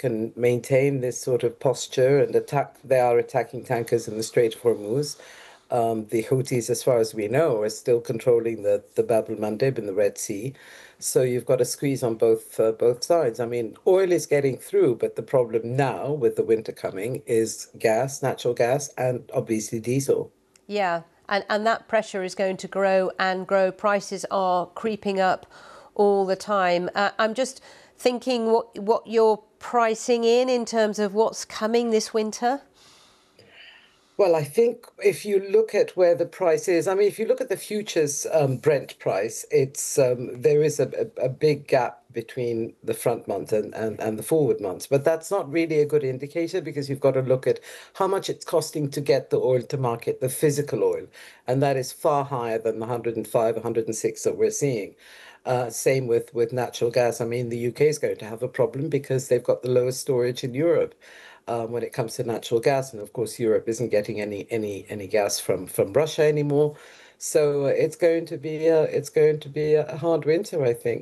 can maintain this sort of posture and they are attacking tankers in the Strait of Hormuz. The Houthis, as far as we know, are still controlling the Bab el-Mandeb in the Red Sea. So you've got a squeeze on both sides. I mean, oil is getting through, but the problem now with the winter coming is gas, natural gas, and obviously diesel. Yeah, and that pressure is going to grow and grow. Prices are creeping up all the time. I'm just thinking what you're pricing in terms of what's coming this winter. Well, I think if you look at where the price is, I mean, if you look at the futures Brent price, it's there is a big gap between the front month and the forward months. But that's not really a good indicator because you've got to look at how much it's costing to get the oil to market, the physical oil. And that is far higher than the 105, 106 that we're seeing. Same with natural gas. I mean, the UK is going to have a problem because they've got the lowest storage in Europe. When it comes to natural gas, and of course Europe isn't getting any gas from Russia anymore, so it's going to be a hard winter, I think.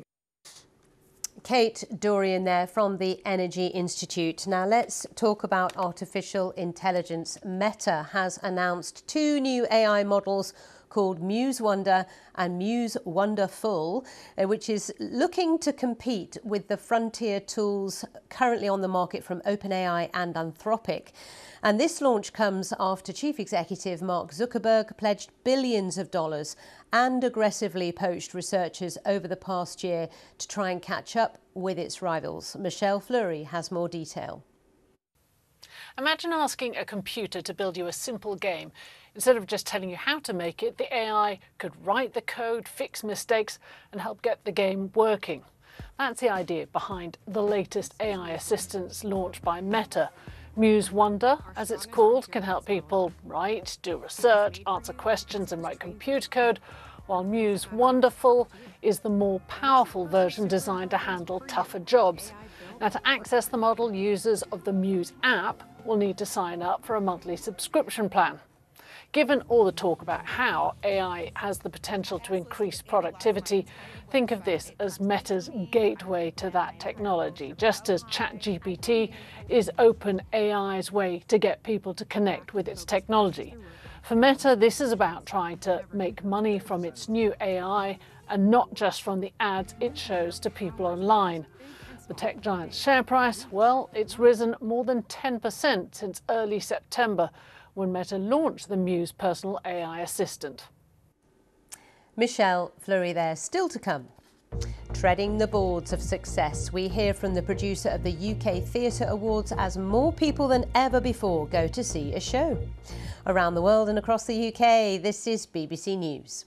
Kate Dorian there from the Energy Institute. Now let's talk about artificial intelligence. Meta has announced 2 new AI models called Muse Wonder and Muse Wonderful, which is looking to compete with the frontier tools currently on the market from OpenAI and Anthropic. And this launch comes after Chief Executive Mark Zuckerberg pledged billions of dollars and aggressively poached researchers over the past year to try and catch up with its rivals. Michelle Fleury has more detail. Imagine asking a computer to build you a simple game. Instead of just telling you how to make it, the AI could write the code, fix mistakes, and help get the game working. That's the idea behind the latest AI assistants launched by Meta. Muse Wonder, as it's called, can help people write, do research, answer questions, and write computer code, while Muse Wonderful is the more powerful version designed to handle tougher jobs. Now, to access the model, users of the Muse app will need to sign up for a monthly subscription plan. Given all the talk about how AI has the potential to increase productivity, think of this as Meta's gateway to that technology, just as ChatGPT is OpenAI's way to get people to connect with its technology. For Meta, this is about trying to make money from its new AI and not just from the ads it shows to people online. The tech giant's share price, well, it's risen more than 10% since early September, when Meta launched the Muse personal AI assistant. Michelle Fleury there, still to come. Treading the boards of success, we hear from the producer of the UK Theatre Awards as more people than ever before go to see a show. Around the world and across the UK, this is BBC News.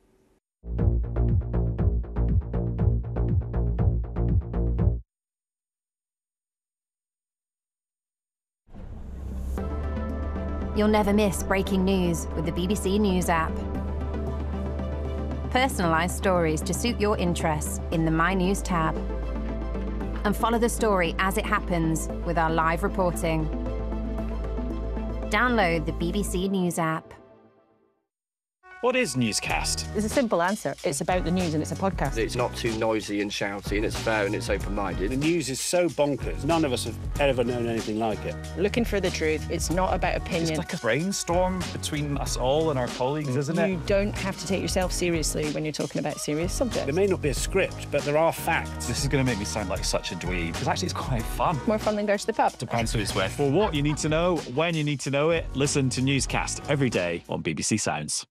You'll never miss breaking news with the BBC News app. Personalised stories to suit your interests in the My News tab. And follow the story as it happens with our live reporting. Download the BBC News app. What is Newscast? There's a simple answer. It's about the news and it's a podcast. It's not too noisy and shouty and it's fair and it's open-minded. The news is so bonkers. None of us have ever known anything like it. Looking for the truth. It's not about opinion. It's like a brainstorm between us all and our colleagues, isn't it? You don't have to take yourself seriously when you're talking about serious subjects. There may not be a script, but there are facts. This is going to make me sound like such a dweeb, because actually it's quite fun. More fun than go to the pub. Depends who it's with. For what you need to know, when you need to know it, listen to Newscast every day on BBC Sounds.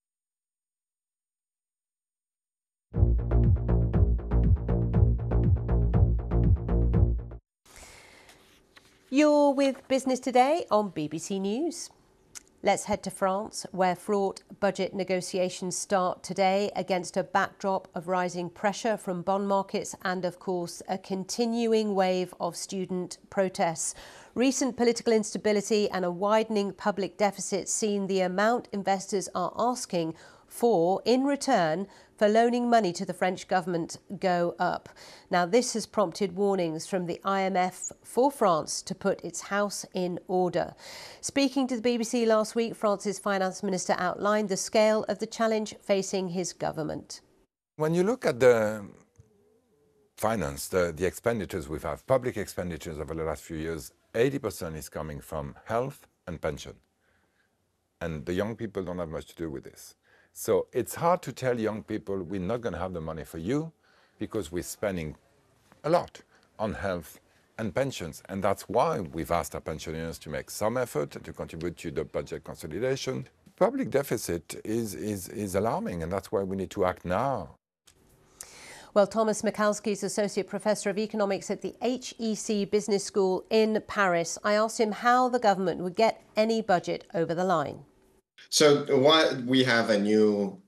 You're with Business Today on BBC News. Let's head to France, where fraught budget negotiations start today against a backdrop of rising pressure from bond markets and, of course, a continuing wave of student protests. Recent political instability and a widening public deficit seen the amount investors are asking for in return for loaning money to the French government go up. Now, this has prompted warnings from the IMF for France to put its house in order. Speaking to the BBC last week, France's finance minister outlined the scale of the challenge facing his government. When you look at the finance, the expenditures we've had, public expenditures over the last few years, 80% is coming from health and pension. And the young people don't have much to do with this. So it's hard to tell young people we're not going to have the money for you because we're spending a lot on health and pensions. And that's why we've asked our pensioners to make some effort to contribute to the budget consolidation. Public deficit is alarming, and that's why we need to act now. Well, Thomas Michalski is Associate Professor of Economics at the HEC Business School in Paris. I asked him how the government would get any budget over the line. So we have a new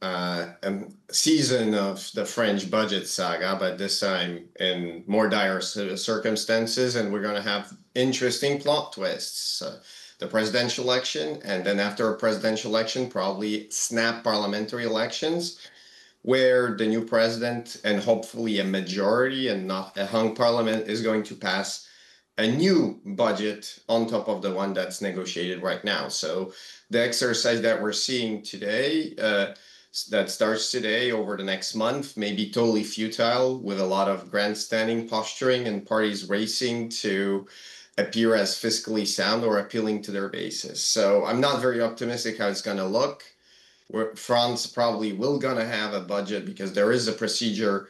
season of the French budget saga, but this time in more dire circumstances, and we're going to have interesting plot twists. The presidential election, and then after a presidential election, probably snap parliamentary elections, where the new president and hopefully a majority and not a hung parliament is going to pass a new budget on top of the one that's negotiated right now. So the exercise that we're seeing today, that starts today over the next month, may be totally futile with a lot of grandstanding, posturing, and parties racing to appear as fiscally sound or appealing to their bases. So I'm not very optimistic how it's going to look. France probably will going to have a budget because there is a procedure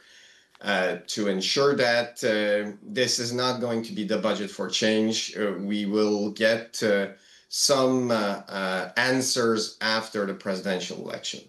to ensure that this is not going to be the budget for change. We will get some answers after the presidential election.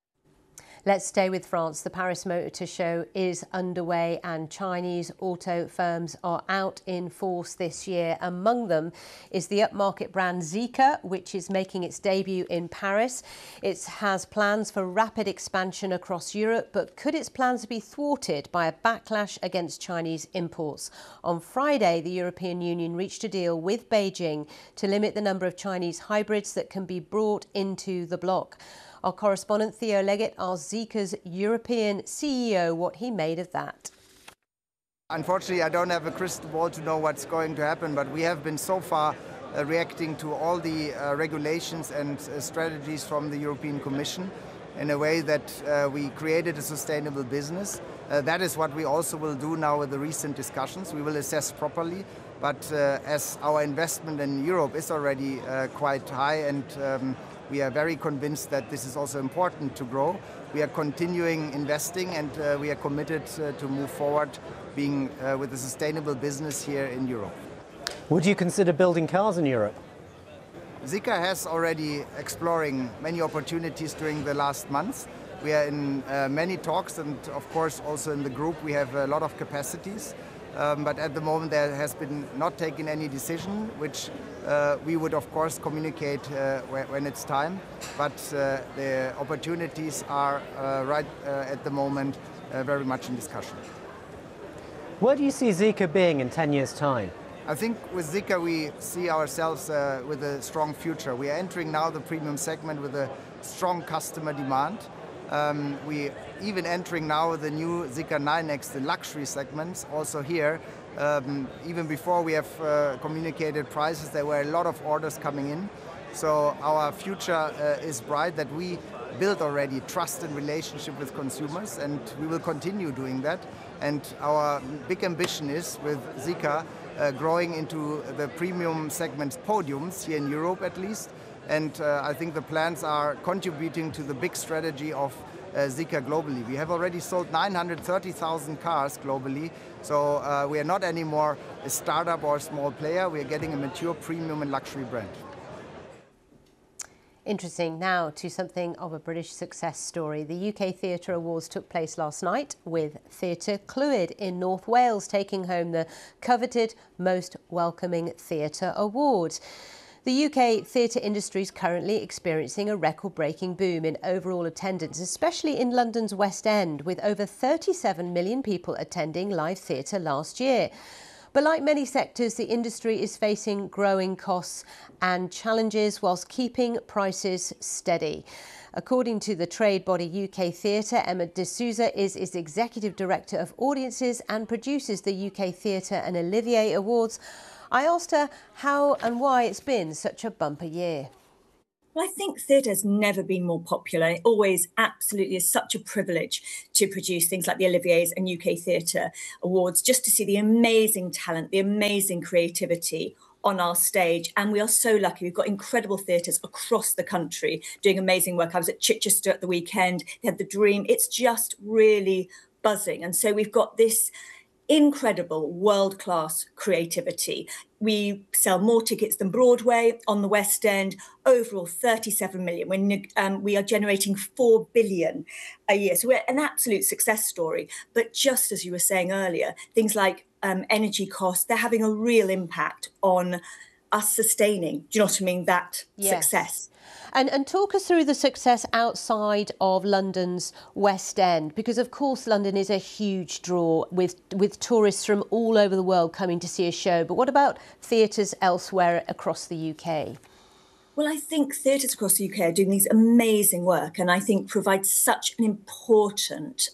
Let's stay with France. The Paris Motor Show is underway and Chinese auto firms are out in force this year. Among them is the upmarket brand Zeekr, which is making its debut in Paris. It has plans for rapid expansion across Europe, but could its plans be thwarted by a backlash against Chinese imports? On Friday, the European Union reached a deal with Beijing to limit the number of Chinese hybrids that can be brought into the bloc. Our correspondent Theo Leggett asked Zeekr's European CEO what he made of that. Unfortunately, I don't have a crystal ball to know what's going to happen, but we have been so far reacting to all the regulations and strategies from the European Commission in a way that we created a sustainable business. That is what we also will do now with the recent discussions. We will assess properly, but as our investment in Europe is already quite high and we are very convinced that this is also important to grow. We are continuing investing and we are committed to move forward being with a sustainable business here in Europe. Would you consider building cars in Europe? Zeekr has already exploring many opportunities during the last months. We are in many talks and of course also in the group we have a lot of capacities. But at the moment there has been not taken any decision, which we would of course communicate when it's time. But the opportunities are right at the moment very much in discussion. Where do you see Zeekr being in 10 years' time? I think with Zeekr we see ourselves with a strong future. We are entering now the premium segment with a strong customer demand. We even entering now the new Zeekr 9X, the luxury segments, also here. Even before we have communicated prices, there were a lot of orders coming in. So our future is bright, that we build already trust and relationship with consumers, and we will continue doing that. And our big ambition is with Zeekr growing into the premium segments podiums here in Europe at least. And I think the plans are contributing to the big strategy of Zeekr globally. We have already sold 930,000 cars globally, so we are not anymore a startup or a small player. We are getting a mature premium and luxury brand. Interesting. Now to something of a British success story. The UK Theatre Awards took place last night with Theatr Clwyd in North Wales taking home the coveted Most Welcoming Theatre Award. The UK theatre industry is currently experiencing a record-breaking boom in overall attendance, especially in London's West End, with over 37 million people attending live theatre last year. But like many sectors, the industry is facing growing costs and challenges whilst keeping prices steady. According to the trade body UK Theatre, Emma D'Souza is its Executive Director of Audiences and produces the UK Theatre and Olivier Awards. I asked her how and why it's been such a bumper year. Well, I think theatre has never been more popular. It always absolutely is such a privilege to produce things like the Olivier's and UK Theatre Awards, just to see the amazing talent, the amazing creativity on our stage. And we are so lucky. We've got incredible theatres across the country doing amazing work. I was at Chichester at the weekend. They had The Dream. It's just really buzzing. And so we've got this incredible world-class creativity. We sell more tickets than Broadway on the West End, overall 37 million. We are generating 4 billion a year. So we're an absolute success story. But just as you were saying earlier, things like energy costs, they're having a real impact on us sustaining, do you know what I mean, that success. And talk us through the success outside of London's West End, because of course London is a huge draw with tourists from all over the world coming to see a show. But what about theatres elsewhere across the UK? Well, I think theatres across the UK are doing these amazing work, and I think provide such an important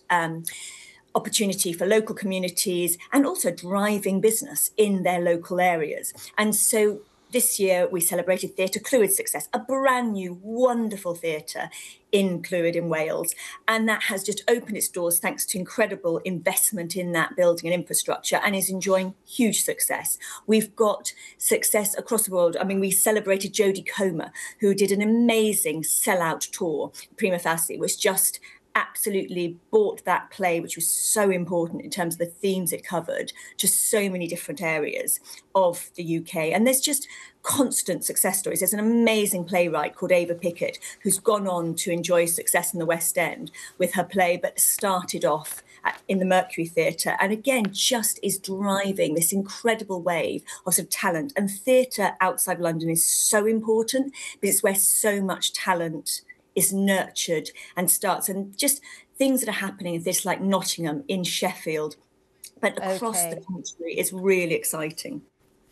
opportunity for local communities and also driving business in their local areas. And so this year, we celebrated Theatr Clwyd's success, a brand new, wonderful theatre in Clwyd in Wales. And that has just opened its doors thanks to incredible investment in that building and infrastructure, and is enjoying huge success. We've got success across the world. I mean, we celebrated Jodie Comer, who did an amazing sellout tour, Prima Facie, which just absolutely brought that play, which was so important in terms of the themes it covered, to so many different areas of the UK. And there's just constant success stories. There's an amazing playwright called Ava Pickett, who's gone on to enjoy success in the West End with her play, but started off in the Mercury Theatre, and again just is driving this incredible wave of sort of talent. And theatre outside London is so important because it's where so much talent is nurtured and starts, and just things that are happening in this, like Nottingham, in Sheffield, but across the country is really exciting.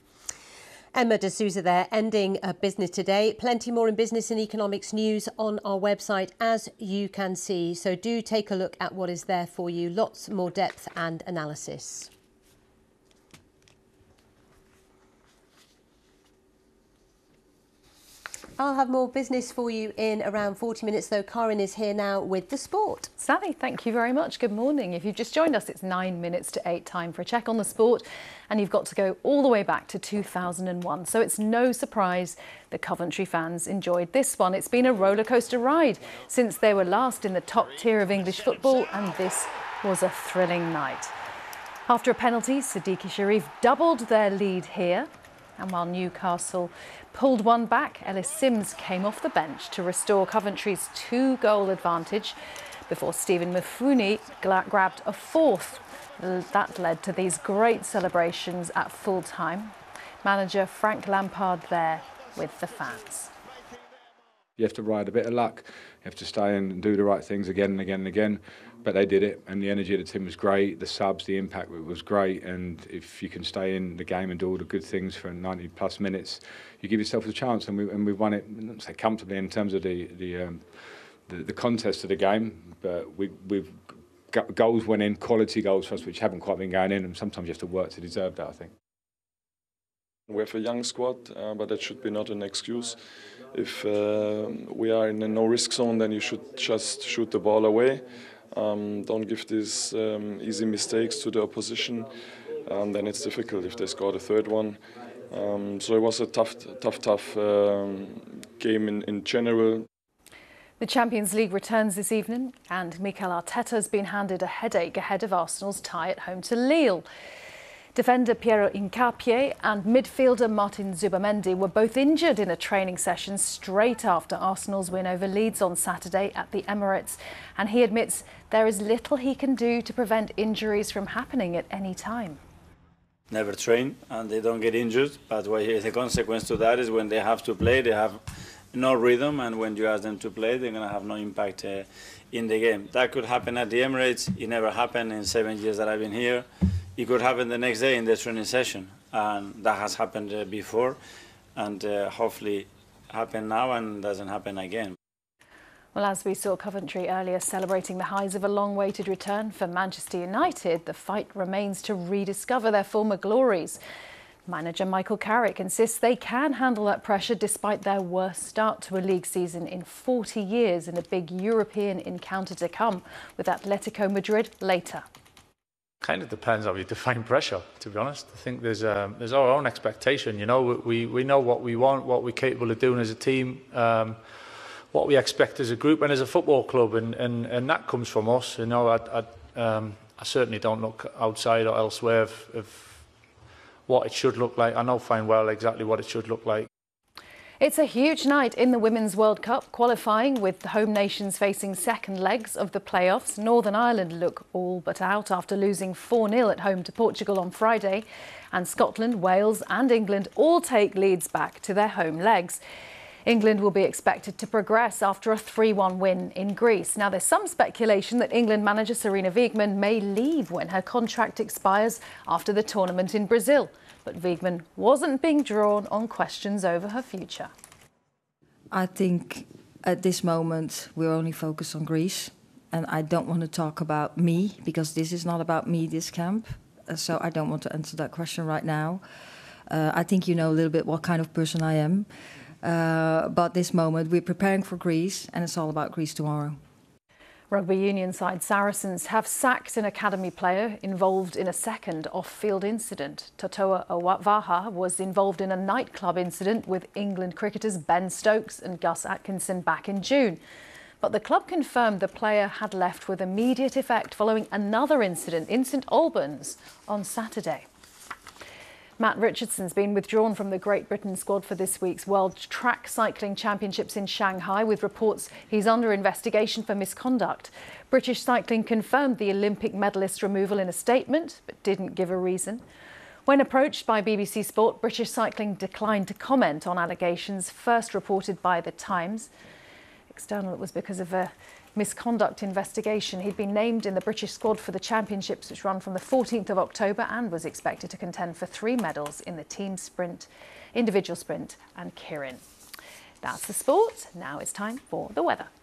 Emma de Souza there, ending Business Today. Plenty more in business and economics news on our website, as you can see. So do take a look at what is there for you. Lots more depth and analysis. I'll have more business for you in around 40 minutes, though. Karin is here now with the sport. Sally, thank you very much. Good morning. If you've just joined us, it's 9 minutes to 8, time for a check on the sport. And you've got to go all the way back to 2001. So it's no surprise the Coventry fans enjoyed this one. It's been a rollercoaster ride since they were last in the top tier of English football, and this was a thrilling night. After a penalty, Siddiqui Sharif doubled their lead here. And while Newcastle pulled one back, Ellis Sims came off the bench to restore Coventry's 2-goal advantage before Stephen Mifune grabbed a fourth. That led to these great celebrations at full time. Manager Frank Lampard there with the fans. You have to ride a bit of luck. You have to stay in and do the right things again and again and again. But they did it, and the energy of the team was great. The subs, the impact was great. And if you can stay in the game and do all the good things for 90+ minutes, you give yourself a chance. And we won it, not say comfortably in terms of the contest of the game, but we've got goals went in, quality goals for us, which haven't quite been going in. And sometimes you have to work to deserve that, I think. We have a young squad, but that should be not an excuse. If we are in a no-risk zone, then you should just shoot the ball away. Don't give these easy mistakes to the opposition. Then it's difficult if they score the third one. So it was a tough game in general. The Champions League returns this evening, and Mikel Arteta's been handed a headache ahead of Arsenal's tie at home to Lille. Defender Piero Hincapié and midfielder Martin Zubamendi were both injured in a training session straight after Arsenal's win over Leeds on Saturday at the Emirates. And he admits there is little he can do to prevent injuries from happening at any time. Never train and they don't get injured, but the consequence to that is when they have to play, they have no rhythm, and when you ask them to play, they're going to have no impact in the game. That could happen at the Emirates. It never happened in 7 years that I've been here. It could happen the next day in the training session, and that has happened before, and hopefully happen now and doesn't happen again. Well, as we saw Coventry earlier celebrating the highs of a long-awaited return for Manchester United, the fight remains to rediscover their former glories. Manager Michael Carrick insists they can handle that pressure despite their worst start to a league season in 40 years in a big European encounter to come with Atletico Madrid later. Kind of depends how you define pressure, to be honest. I think there's our own expectation. You know, we know what we want, what we're capable of doing as a team, what we expect as a group and as a football club, and that comes from us. You know, I certainly don't look outside or elsewhere of what it should look like. I know fine well exactly what it should look like. It's a huge night in the Women's World Cup qualifying, with the home nations facing second legs of the playoffs. Northern Ireland look all but out after losing 4-0 at home to Portugal on Friday. And Scotland, Wales and England all take leads back to their home legs. England will be expected to progress after a 3-1 win in Greece. Now, there's some speculation that England manager Sarina Wiegman may leave when her contract expires after the tournament in Brazil. But Wiegman wasn't being drawn on questions over her future. I think at this moment we're only focused on Greece. And I don't want to talk about me, because this is not about me, this camp. So I don't want to answer that question right now. I think you know a little bit what kind of person I am. But this moment we're preparing for Greece, and it's all about Greece tomorrow. Rugby union side Saracens have sacked an academy player involved in a second off-field incident. Totoa Awavaha was involved in a nightclub incident with England cricketers Ben Stokes and Gus Atkinson back in June. But the club confirmed the player had left with immediate effect following another incident in St Albans on Saturday. Matt Richardson's been withdrawn from the Great Britain squad for this week's World Track Cycling Championships in Shanghai, with reports he's under investigation for misconduct. British Cycling confirmed the Olympic medalist's removal in a statement, but didn't give a reason. When approached by BBC Sport, British Cycling declined to comment on allegations first reported by The Times. External, it was because of a misconduct investigation. He'd been named in the British squad for the championships, which run from the 14th of October, and was expected to contend for 3 medals in the team sprint, individual sprint and Kirin. That's the sport. Now it's time for the weather.